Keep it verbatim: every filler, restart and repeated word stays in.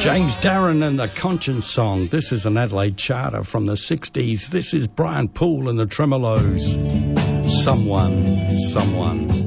James Darren and the Conscience Song. This is an Adelaide charter from the sixties. This is Brian Poole and the Tremolos. Someone, someone.